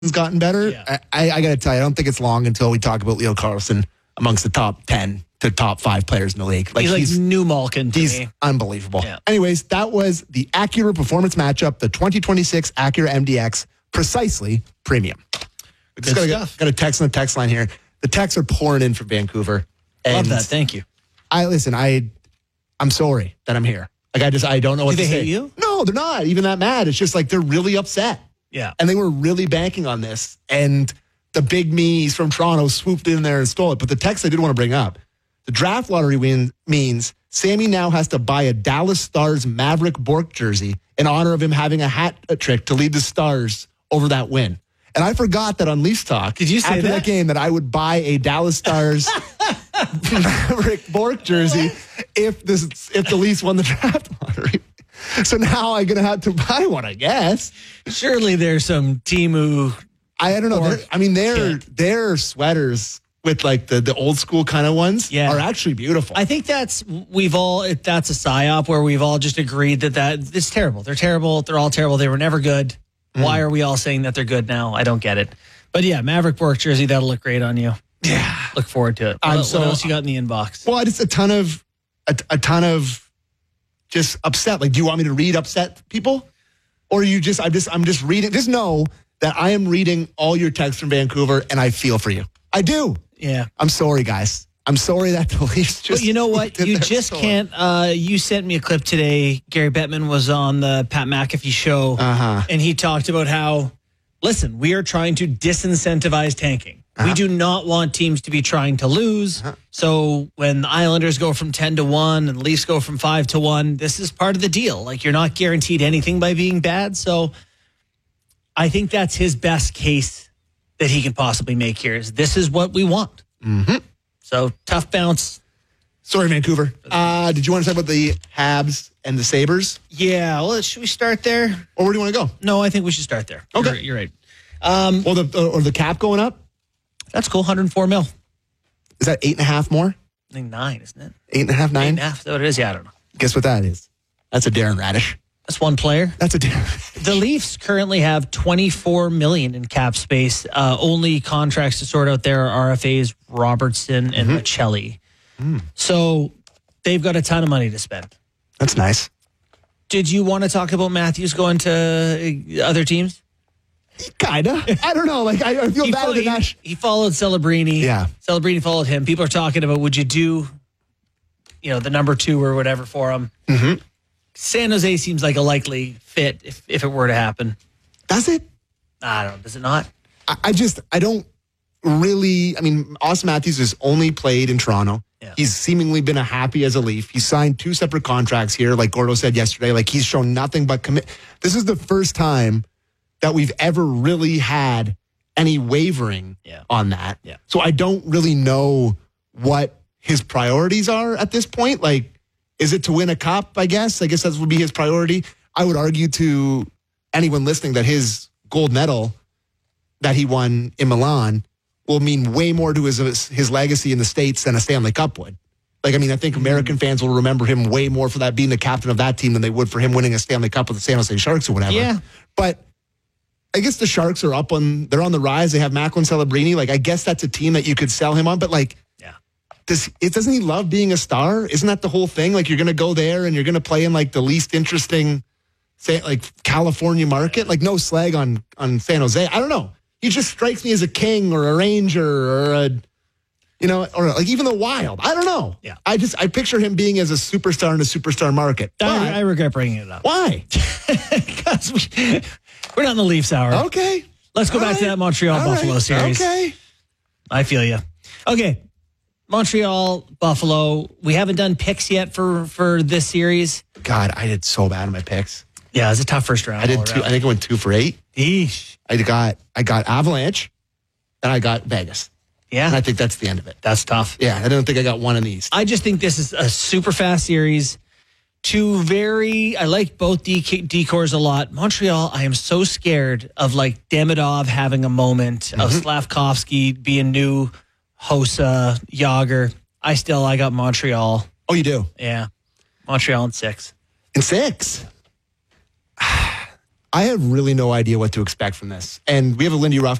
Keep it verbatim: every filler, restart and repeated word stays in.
gotten better. Yeah. I, I got to tell you, I don't think it's long until we talk about Leo Carlson amongst the top ten to top five players in the league. Like he's, he's like new Malkin to He's me. unbelievable. Yeah. Anyways, that was the Acura Performance Matchup, the twenty twenty-six Acura M D X, precisely premium. We just Good got, stuff. got a text on the text line here. The texts are pouring in from Vancouver. Love And that. Thank you. I listen. I, I'm sorry that I'm here. Like I just I don't know what Do to they say. hate you? No, they're not even that mad. It's just like they're really upset. Yeah. And they were really banking on this. And the big me's from Toronto swooped in there and stole it. But the text I did want to bring up, the draft lottery win means Sammy now has to buy a Dallas Stars Maverick Bork jersey in honor of him having a hat trick to lead the Stars over that win. And I forgot that on Leafs Talk, Did you say after that? that? game, that I would buy a Dallas Stars Maverick Bork jersey if this if the Leafs won the draft lottery. So now I'm gonna have to buy one, I guess. Surely there's some Timu. I, I don't know. Or They're- I mean, their kit. their sweaters with like the, the old school kind of ones Yeah. are actually beautiful. I think that's we've all it- that's a psyop where we've all just agreed that that it's terrible. They're terrible. They're all terrible. They were never good. Why are we all saying that they're good now? I don't get it. But yeah, Maverick Bork jersey, that'll look great on you. Yeah. Look forward to it. I'm What, so- what else you got in the inbox? Well, it's a ton of a, a ton of just upset. Like, do you want me to read upset people, or you just I'm just I'm just reading? Just know that I am reading all your texts from Vancouver, and I feel for you. I do. Yeah. I'm sorry, guys. I'm sorry that the Leafs just. But you know what? did You their just store. can't. Uh, you sent me a clip today. Gary Bettman was on the Pat McAfee show, Uh-huh. and he talked about how, listen, we are trying to disincentivize tanking. We do not want teams to be trying to lose. So when the Islanders go from ten to one and the Leafs go from five to one, this is part of the deal. Like, you're not guaranteed anything by being bad. So I think that's his best case that he can possibly make here is this is what we want. Mm-hmm. So tough bounce. Sorry, Vancouver. Uh, did you want to talk about the Habs and the Sabres, Yeah, well, should we start there? or where do you want to go? No, I think we should start there. Okay. You're, you're right. Um, Or the or the cap going up? that's cool. one hundred four mil. Is that eight and a half more? I think nine, isn't it? Eight and a half, Eight nine? and a half. Is that what it is? Yeah, I don't know. Guess what that is? That's a Darren Radish. That's one player. That's a Darren. The Leafs currently have twenty-four million in cap space. Uh, only contracts to sort out there are R F As, Robertson, and Michelli. So they've got a ton of money to spend. That's nice. Did you want to talk about Matthews going to uh, other teams? Kinda. I don't know. Like I, I feel He, bad fo- with the he, Nash. he followed Celebrini. Yeah. Celebrini followed him. People are talking about, would you do, you know, the number two or whatever for him? Mm-hmm. San Jose seems like a likely fit if, if it were to happen. Does it? I don't know. Does it not? I, I just I don't really. I mean, Austin Matthews has only played in Toronto. Yeah. He's seemingly been a happy as a Leaf. He signed two separate contracts here, like Gordo said yesterday. Like he's shown nothing but commit. This is the first time that we've ever really had any wavering Yeah. on that. Yeah. So I don't really know what his priorities are at this point. Like, is it to win a cup? I guess. I guess that would be his priority. I would argue to anyone listening that his gold medal that he won in Milan will mean way more to his his legacy in the States than a Stanley Cup would. Like, I mean, I think American fans will remember him way more for that being the captain of that team than they would for him winning a Stanley Cup with the San Jose Sharks or whatever. Yeah. But I guess the Sharks are up on, they're on the rise. They have Macklin Celebrini. Like, I guess that's a team that you could sell him on. But like, Yeah. does it doesn't he love being a star? Isn't that the whole thing? Like, you're going to go there and you're going to play in like the least interesting, say, like California market. Like, no slag on on San Jose. I don't know. He just strikes me as a King or a Ranger or a, you know, or like even the Wild. I don't know. Yeah. I just I picture him being as a superstar in a superstar market. I, But I regret bringing it up. why? Because we, we're not in the Leafs hour. Okay. Let's go All back to right. that Montreal All Buffalo right. series. Okay. I feel you. Okay. Montreal, Buffalo. We haven't done picks yet for, for this series. God, I did so bad in my picks. Yeah, it was a tough first round. I did all two. around. I think I went two for eight. Eesh. I got I got Avalanche, and I got Vegas. And I Yeah, think that's the end of it. that's tough. Yeah, I don't think I got one in these. I just think this is a super fast series. Two very, I like both D- decors a lot. Montreal, I am so scared of like Demidov having a moment, of Slavkovsky being new, Hossa, Yager. I still, I got Montreal. Oh, you do? Yeah, Montreal in six. In six. I have really no idea what to expect from this. And we have a Lindy Ruff